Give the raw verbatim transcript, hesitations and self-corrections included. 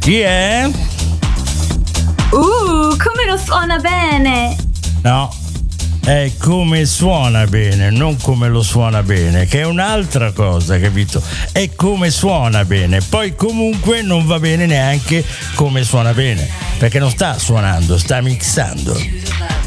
Chi è? Uh, come lo suona bene! No, è come suona bene, non come lo suona bene, che è un'altra cosa, capito? È come suona bene, poi comunque non va bene neanche come suona bene, perché non sta suonando, sta mixando.